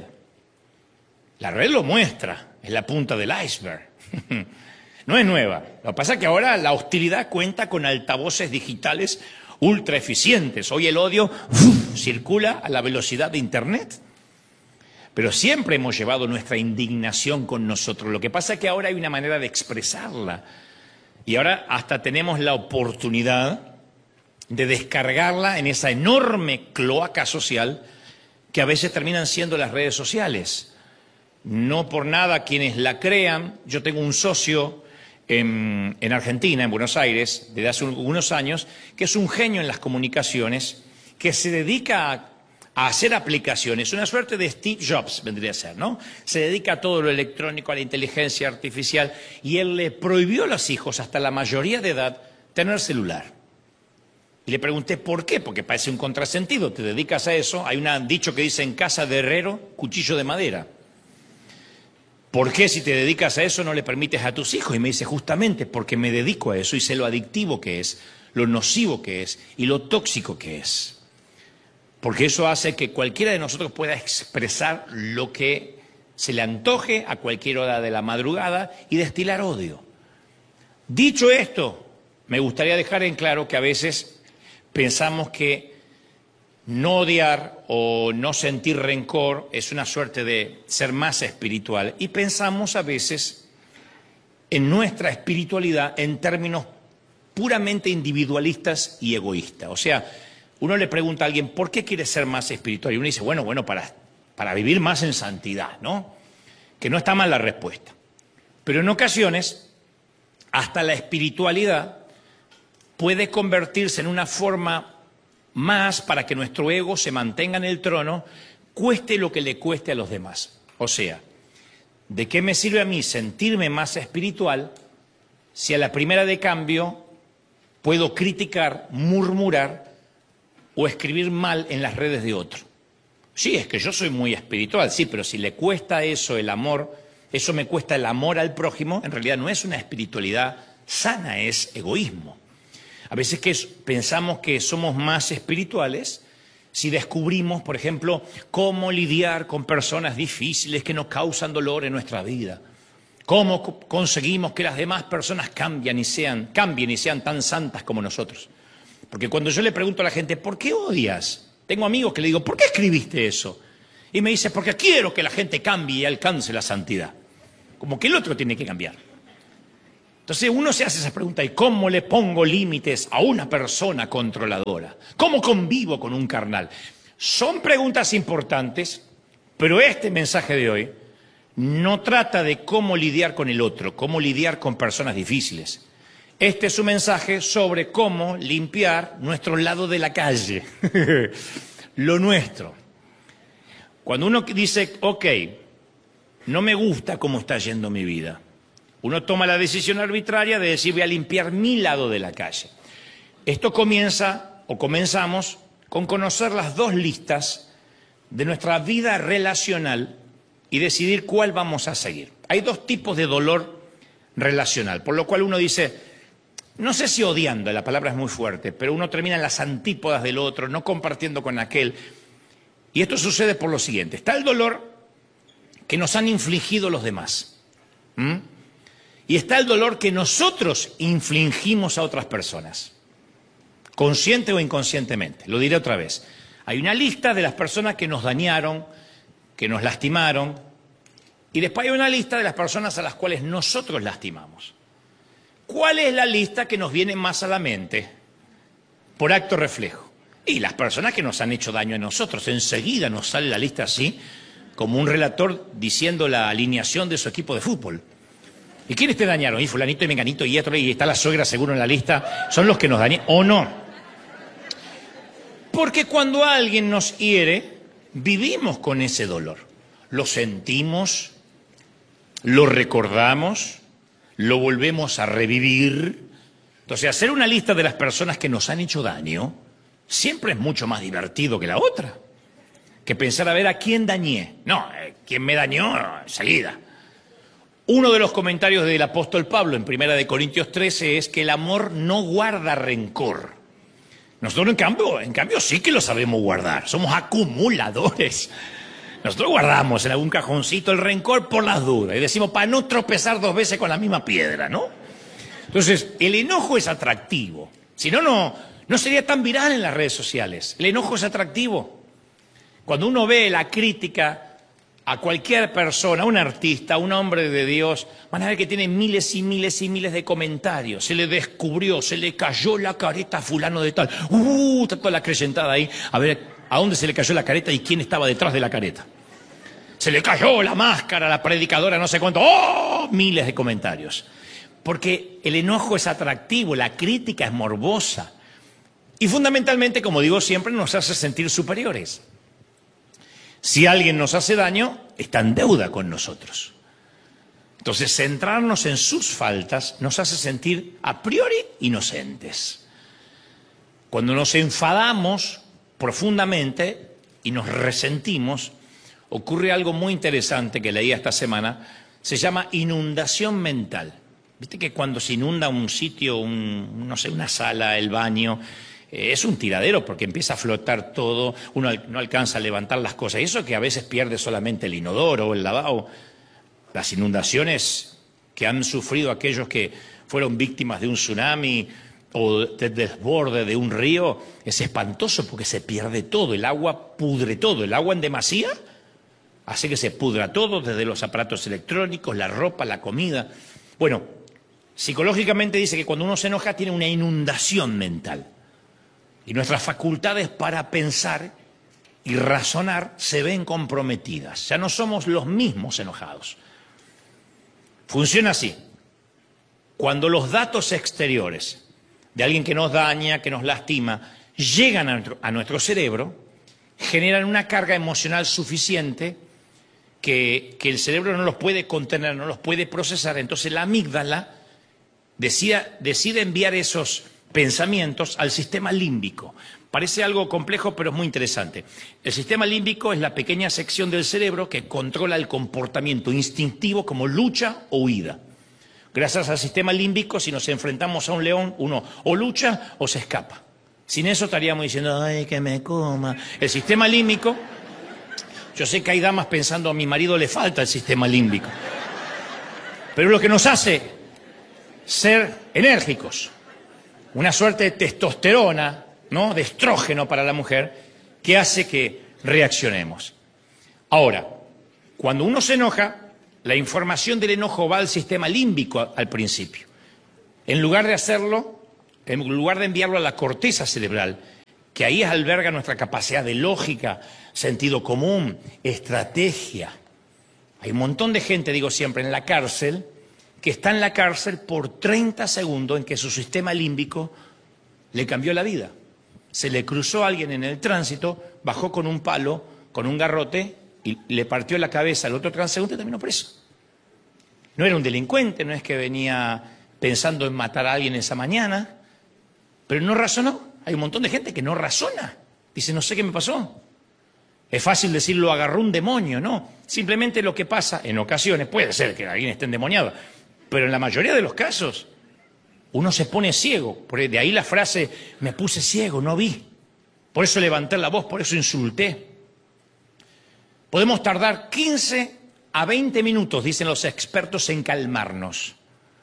La red lo muestra, es la punta del iceberg. No es nueva. Lo que pasa es que ahora la hostilidad cuenta con altavoces digitales ultra eficientes. Hoy el odio circula a la velocidad de Internet. Pero siempre hemos llevado nuestra indignación con nosotros. Lo que pasa es que ahora hay una manera de expresarla. Y ahora hasta tenemos la oportunidad de descargarla en esa enorme cloaca social que a veces terminan siendo las redes sociales. No por nada quienes la crean. Yo tengo un socio en Argentina, en Buenos Aires, desde hace unos años, que es un genio en las comunicaciones, que se dedica a hacer aplicaciones, una suerte de Steve Jobs vendría a ser, ¿no? Se dedica a todo lo electrónico, a la inteligencia artificial, y él le prohibió a los hijos, hasta la mayoría de edad, tener celular. Y le pregunté, ¿por qué? Porque parece un contrasentido, te dedicas a eso. Hay un dicho que dice, en casa de herrero, cuchillo de madera. ¿Por qué si te dedicas a eso no le permites a tus hijos? Y me dice, justamente porque me dedico a eso y sé lo adictivo que es, lo nocivo que es y lo tóxico que es. Porque eso hace que cualquiera de nosotros pueda expresar lo que se le antoje a cualquier hora de la madrugada y destilar odio. Dicho esto, me gustaría dejar en claro que a veces pensamos que no odiar o no sentir rencor es una suerte de ser más espiritual. Y pensamos a veces en nuestra espiritualidad en términos puramente individualistas y egoístas. O sea, uno le pregunta a alguien, ¿por qué quieres ser más espiritual? Y uno dice, bueno, para vivir más en santidad, ¿no? Que no está mal la respuesta. Pero en ocasiones, hasta la espiritualidad puede convertirse en una forma más para que nuestro ego se mantenga en el trono, cueste lo que le cueste a los demás. O sea, ¿de qué me sirve a mí sentirme más espiritual si a la primera de cambio puedo criticar, murmurar o escribir mal en las redes de otro? Sí, es que yo soy muy espiritual, sí, pero si le cuesta eso el amor, eso me cuesta el amor al prójimo, en realidad no es una espiritualidad sana, es egoísmo. A veces pensamos que somos más espirituales si descubrimos, por ejemplo, cómo lidiar con personas difíciles que nos causan dolor en nuestra vida. Cómo conseguimos que las demás personas cambien y sean tan santas como nosotros. Porque cuando yo le pregunto a la gente, ¿por qué odias? Tengo amigos que le digo, ¿por qué escribiste eso? Y me dice, porque quiero que la gente cambie y alcance la santidad. Como que el otro tiene que cambiar. Entonces uno se hace esa pregunta, ¿y cómo le pongo límites a una persona controladora? ¿Cómo convivo con un carnal? Son preguntas importantes, pero este mensaje de hoy no trata de cómo lidiar con el otro, cómo lidiar con personas difíciles. Este es un mensaje sobre cómo limpiar nuestro lado de la calle, lo nuestro. Cuando uno dice, ok, no me gusta cómo está yendo mi vida, uno toma la decisión arbitraria de decir, voy a limpiar mi lado de la calle. Esto comenzamos con conocer las dos listas de nuestra vida relacional y decidir cuál vamos a seguir. Hay dos tipos de dolor relacional, por lo cual uno dice, no sé si odiando, la palabra es muy fuerte, pero uno termina en las antípodas del otro, no compartiendo con aquel. Y esto sucede por lo siguiente, está el dolor que nos han infligido los demás. Y está el dolor que nosotros infligimos a otras personas, consciente o inconscientemente. Lo diré otra vez. Hay una lista de las personas que nos dañaron, que nos lastimaron, y después hay una lista de las personas a las cuales nosotros lastimamos. ¿Cuál es la lista que nos viene más a la mente por acto reflejo? Y las personas que nos han hecho daño a nosotros. Enseguida nos sale la lista así, como un relator diciendo la alineación de su equipo de fútbol. ¿Y quiénes te dañaron? Y fulanito y menganito y otro, y está la suegra seguro en la lista. ¿Son los que nos dañan o no? Porque cuando alguien nos hiere, vivimos con ese dolor. Lo sentimos, lo recordamos, lo volvemos a revivir. Entonces, hacer una lista de las personas que nos han hecho daño siempre es mucho más divertido que la otra. Que pensar a ver a quién dañé. No, quién me dañó, enseguida. Uno de los comentarios del apóstol Pablo en 1 Corintios 13 es que el amor no guarda rencor. Nosotros en cambio sí que lo sabemos guardar, somos acumuladores. Nosotros guardamos en algún cajoncito el rencor por las dudas y decimos para no tropezar dos veces con la misma piedra, ¿no? Entonces, el enojo es atractivo, si no, no sería tan viral en las redes sociales. El enojo es atractivo. Cuando uno ve la crítica a cualquier persona, a un artista, a un hombre de Dios, van a ver que tiene miles y miles y miles de comentarios. Se le descubrió, se le cayó la careta a fulano de tal. Está toda la creyentada ahí. A ver, ¿a dónde se le cayó la careta y quién estaba detrás de la careta? Se le cayó la máscara, la predicadora, no sé cuánto. ¡Oh! Miles de comentarios. Porque el enojo es atractivo, la crítica es morbosa. Y fundamentalmente, como digo siempre, nos hace sentir superiores. Si alguien nos hace daño, está en deuda con nosotros. Entonces, centrarnos en sus faltas nos hace sentir a priori inocentes. Cuando nos enfadamos profundamente y nos resentimos, ocurre algo muy interesante que leí esta semana, se llama inundación mental. Viste que cuando se inunda un sitio, no sé, una sala, el baño, es un tiradero porque empieza a flotar todo, uno no alcanza a levantar las cosas. Y eso que a veces pierde solamente el inodoro o el lavabo. Las inundaciones que han sufrido aquellos que fueron víctimas de un tsunami o del desborde de un río, es espantoso porque se pierde todo, el agua pudre todo, el agua en demasía hace que se pudra todo, desde los aparatos electrónicos, la ropa, la comida. Bueno, psicológicamente dice que cuando uno se enoja tiene una inundación mental. Y nuestras facultades para pensar y razonar se ven comprometidas. Ya no somos los mismos enojados. Funciona así. Cuando los datos exteriores de alguien que nos daña, que nos lastima, llegan a nuestro cerebro, generan una carga emocional suficiente que el cerebro no los puede contener, no los puede procesar. Entonces la amígdala decide enviar esos pensamientos al sistema límbico. Parece algo complejo, pero es muy interesante. El sistema límbico es la pequeña sección del cerebro que controla el comportamiento instintivo como lucha o huida. Gracias al sistema límbico, si nos enfrentamos a un león, uno o lucha o se escapa. Sin eso estaríamos diciendo, ay, que me coma. El sistema límbico, yo sé que hay damas pensando, a mi marido le falta el sistema límbico. Pero lo que nos hace ser enérgicos, una suerte de testosterona, ¿no?, de estrógeno para la mujer, que hace que reaccionemos. Ahora, cuando uno se enoja, la información del enojo va al sistema límbico al principio. En lugar de hacerlo, en lugar de enviarlo a la corteza cerebral, que ahí alberga nuestra capacidad de lógica, sentido común, estrategia. Hay un montón de gente, digo siempre, en la cárcel, que está en la cárcel por 30 segundos en que su sistema límbico le cambió la vida. Se le cruzó a alguien en el tránsito, bajó con un palo, con un garrote, y le partió la cabeza al otro transeúnte y terminó preso. No era un delincuente, no es que venía pensando en matar a alguien esa mañana, pero no razonó. Hay un montón de gente que no razona. Dice, no sé qué me pasó. Es fácil decirlo, agarró un demonio, ¿no? Simplemente lo que pasa, en ocasiones, puede ser que alguien esté endemoniado, pero en la mayoría de los casos, uno se pone ciego. De ahí la frase, me puse ciego, no vi. Por eso levanté la voz, por eso insulté. Podemos tardar 15 a 20 minutos, dicen los expertos, en calmarnos.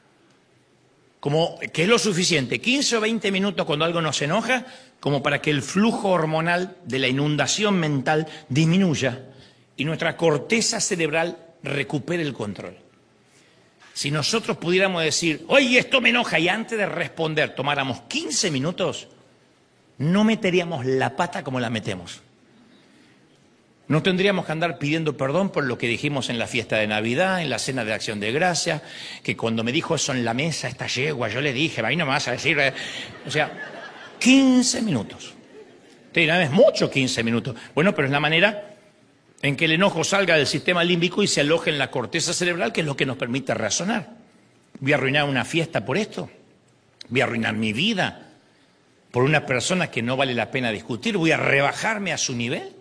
Como que es lo suficiente, 15 o 20 minutos cuando algo nos enoja, como para que el flujo hormonal de la inundación mental disminuya y nuestra corteza cerebral recupere el control. Si nosotros pudiéramos decir, oye, esto me enoja, y antes de responder tomáramos 15 minutos, no meteríamos la pata como la metemos. No tendríamos que andar pidiendo perdón por lo que dijimos en la fiesta de Navidad, en la cena de Acción de Gracia, que cuando me dijo eso en la mesa, esta yegua, yo le dije, ahí no me vas a decir. O sea, 15 minutos. Te dirán, es mucho 15 minutos. Bueno, pero es la manera en que el enojo salga del sistema límbico y se aloje en la corteza cerebral, que es lo que nos permite razonar. ¿Voy a arruinar una fiesta por esto? ¿Voy a arruinar mi vida por una persona que no vale la pena discutir? ¿Voy a rebajarme a su nivel?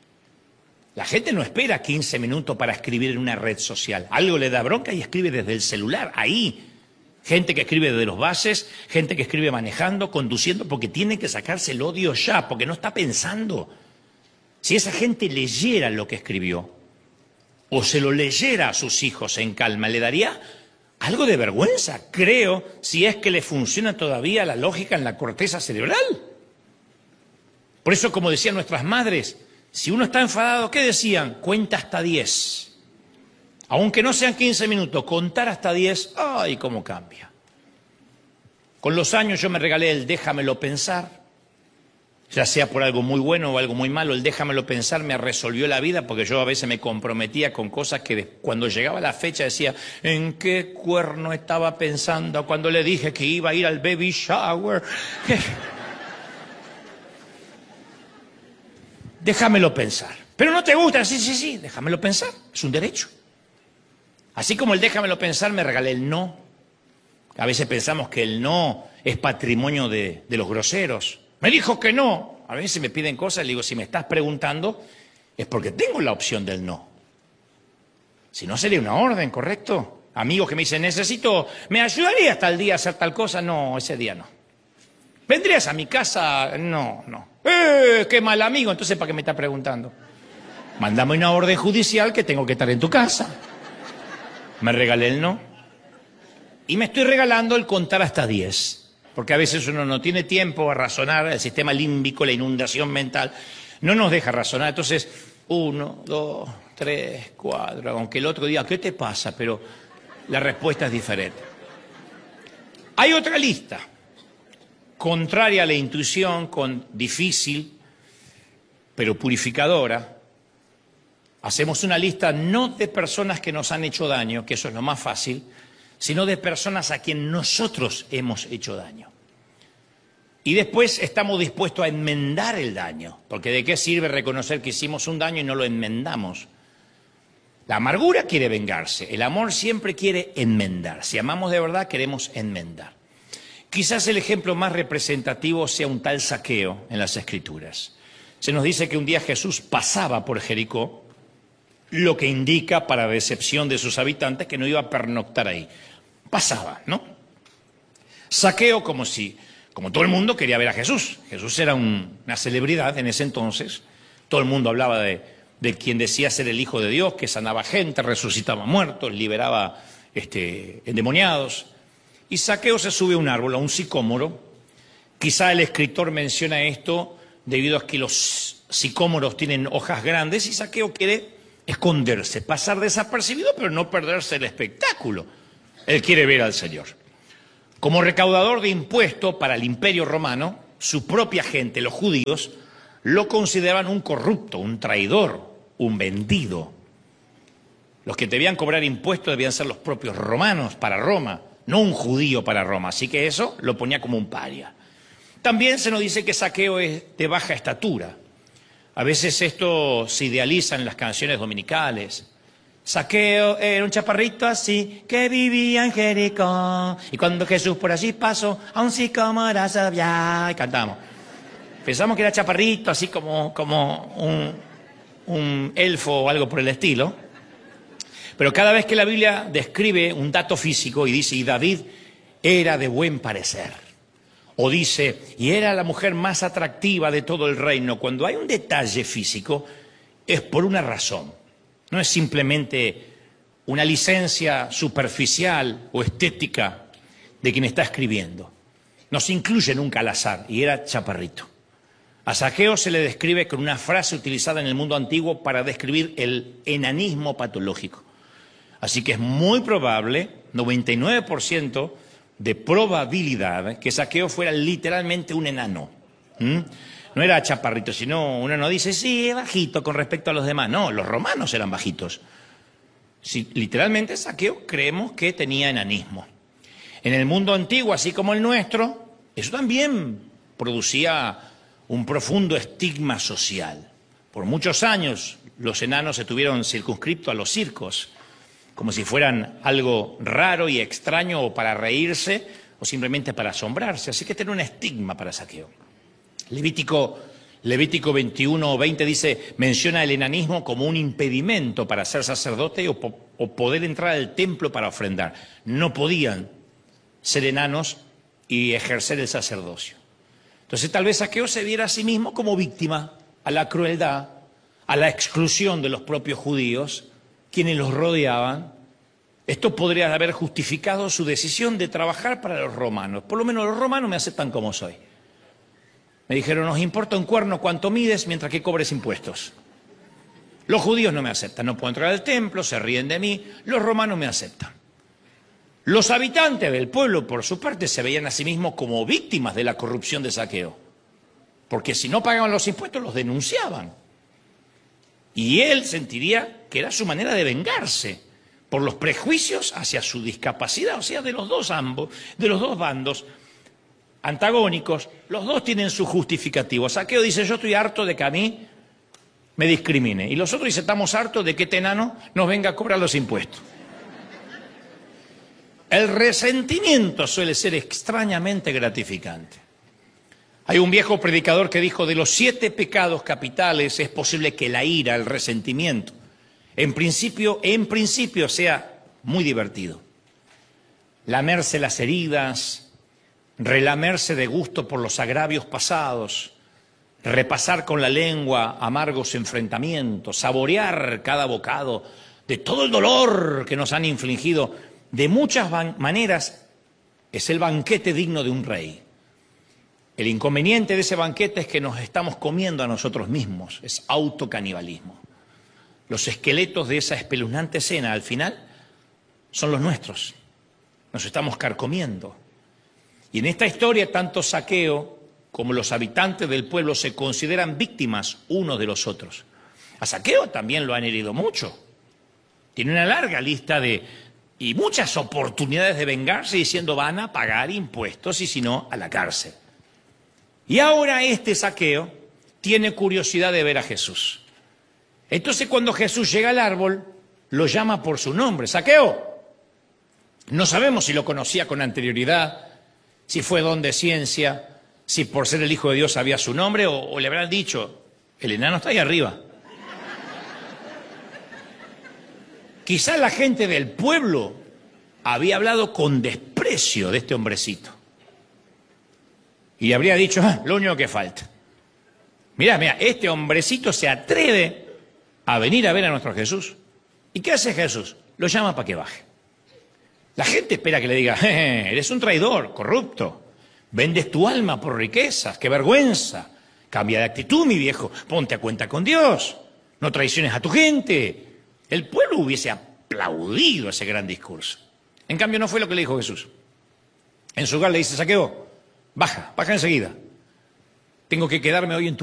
La gente no espera 15 minutos para escribir en una red social. Algo le da bronca y escribe desde el celular, ahí. Gente que escribe desde los bases, gente que escribe manejando, conduciendo, porque tiene que sacarse el odio ya, porque no está pensando. Si esa gente leyera lo que escribió, o se lo leyera a sus hijos en calma, le daría algo de vergüenza, creo, si es que le funciona todavía la lógica en la corteza cerebral. Por eso, como decían nuestras madres, si uno está enfadado, ¿qué decían? Cuenta hasta 10. Aunque no sean 15 minutos, contar hasta 10, ¡ay, cómo cambia! Con los años yo me regalé el déjamelo pensar, ya sea por algo muy bueno o algo muy malo. El déjamelo pensar me resolvió la vida, porque yo a veces me comprometía con cosas que cuando llegaba la fecha decía, ¿en qué cuerno estaba pensando cuando le dije que iba a ir al baby shower? Déjamelo pensar. Pero no te gusta, sí, déjamelo pensar, es un derecho. Así como el déjamelo pensar, me regalé el no. A veces pensamos que el no es patrimonio de los groseros. Me dijo que no. A veces me piden cosas, le digo, si me estás preguntando, es porque tengo la opción del no. Si no, sería una orden, ¿correcto? Amigos que me dicen, ¿me ayudarías tal día a hacer tal cosa? No, ese día no. ¿Vendrías a mi casa? No. ¡Qué mal amigo! Entonces, ¿para qué me estás preguntando? Mándame una orden judicial que tengo que estar en tu casa. Me regalé el no. Y me estoy regalando el contar hasta 10. Porque a veces uno no tiene tiempo a razonar, el sistema límbico, la inundación mental, no nos deja razonar. Entonces, 1, 2, 3, 4, aunque el otro día, ¿qué te pasa? Pero la respuesta es diferente. Hay otra lista, contraria a la intuición, difícil, pero purificadora. Hacemos una lista no de personas que nos han hecho daño, que eso es lo más fácil, sino de personas a quien nosotros hemos hecho daño. Y después estamos dispuestos a enmendar el daño, porque ¿de qué sirve reconocer que hicimos un daño y no lo enmendamos? La amargura quiere vengarse, el amor siempre quiere enmendar. Si amamos de verdad, queremos enmendar. Quizás el ejemplo más representativo sea un tal Zaqueo en las Escrituras. Se nos dice que un día Jesús pasaba por Jericó, lo que indica, para decepción de sus habitantes, que no iba a pernoctar ahí. Pasaba, ¿no? Zaqueo, como todo el mundo quería ver a Jesús. Jesús era una celebridad en ese entonces. Todo el mundo hablaba de quien decía ser el Hijo de Dios, que sanaba gente, resucitaba muertos, liberaba endemoniados. Y Zaqueo se sube a un árbol, a un sicómoro. Quizá el escritor menciona esto debido a que los sicómoros tienen hojas grandes y Zaqueo quiere esconderse, pasar desapercibido, pero no perderse el espectáculo. Él quiere ver al Señor. Como recaudador de impuestos para el Imperio Romano, su propia gente, los judíos, lo consideraban un corrupto, un traidor, un vendido. Los que debían cobrar impuestos debían ser los propios romanos para Roma, no un judío para Roma. Así que eso lo ponía como un paria. También se nos dice que Zaqueo es de baja estatura. A veces esto se idealiza en las canciones dominicales. Zaqueo era un chaparrito así que vivía en Jericó. Y cuando Jesús por allí pasó, a un sicómoro se había... Y cantamos. Pensamos que era chaparrito, así como un elfo o algo por el estilo. Pero cada vez que la Biblia describe un dato físico y dice, y David era de buen parecer, o dice, y era la mujer más atractiva de todo el reino, cuando hay un detalle físico, es por una razón. No es simplemente una licencia superficial o estética de quien está escribiendo. No se incluye nunca al azar, y era chaparrito. A Zaqueo se le describe con una frase utilizada en el mundo antiguo para describir el enanismo patológico. Así que es muy probable, 99% de probabilidad, que Zaqueo fuera literalmente un enano. No era chaparrito, sino uno no dice, sí, es bajito con respecto a los demás. No, los romanos eran bajitos. Sí, literalmente Zaqueo creemos que tenía enanismo. En el mundo antiguo, así como el nuestro, eso también producía un profundo estigma social. Por muchos años los enanos se tuvieron circunscripto a los circos, como si fueran algo raro y extraño o para reírse o simplemente para asombrarse. Así que tenía un estigma para Zaqueo. Levítico 21:20 dice, menciona el enanismo como un impedimento para ser sacerdote o poder entrar al templo para ofrendar. No podían ser enanos y ejercer el sacerdocio. Entonces tal vez Zaqueo se viera a sí mismo como víctima a la crueldad, a la exclusión de los propios judíos, quienes los rodeaban. Esto podría haber justificado su decisión de trabajar para los romanos. Por lo menos los romanos me aceptan como soy. Me dijeron, nos importa un cuerno cuánto mides mientras que cobres impuestos. Los judíos no me aceptan, no puedo entrar al templo, se ríen de mí. Los romanos me aceptan. Los habitantes del pueblo, por su parte, se veían a sí mismos como víctimas de la corrupción de Zaqueo. Porque si no pagaban los impuestos, los denunciaban. Y él sentiría que era su manera de vengarse por los prejuicios hacia su discapacidad. O sea, de los dos bandos antagónicos, los dos tienen su justificativo. Zaqueo dice, yo estoy harto de que a mí me discrimine. Y los otros dicen, estamos hartos de que este enano nos venga a cobrar los impuestos. El resentimiento suele ser extrañamente gratificante. Hay un viejo predicador que dijo, de los 7 pecados capitales es posible que la ira, el resentimiento, en principio sea muy divertido. Lamerse las heridas, relamerse de gusto por los agravios pasados, repasar con la lengua amargos enfrentamientos, saborear cada bocado de todo el dolor que nos han infligido. De muchas maneras es el banquete digno de un rey. El inconveniente de ese banquete es que nos estamos comiendo a nosotros mismos, es autocanibalismo. Los esqueletos de esa espeluznante cena al final son los nuestros, nos estamos carcomiendo. Y en esta historia tanto Zaqueo como los habitantes del pueblo se consideran víctimas unos de los otros. A Zaqueo también lo han herido mucho. Tiene una larga lista y muchas oportunidades de vengarse diciendo van a pagar impuestos y si no, a la cárcel. Y ahora este Zaqueo tiene curiosidad de ver a Jesús. Entonces cuando Jesús llega al árbol, lo llama por su nombre, Zaqueo. No sabemos si lo conocía con anterioridad, si fue don de ciencia, si por ser el Hijo de Dios sabía su nombre o le habrán dicho, el enano está ahí arriba. Quizá la gente del pueblo había hablado con desprecio de este hombrecito. Y habría dicho, lo único que falta. Mirá, este hombrecito se atreve a venir a ver a nuestro Jesús. ¿Y qué hace Jesús? Lo llama para que baje. La gente espera que le diga, eres un traidor, corrupto. Vendes tu alma por riquezas, qué vergüenza. Cambia de actitud, mi viejo. Ponte a cuenta con Dios. No traiciones a tu gente. El pueblo hubiese aplaudido ese gran discurso. En cambio, no fue lo que le dijo Jesús. En su hogar le dice: Zaqueo, baja enseguida. Tengo que quedarme hoy en tu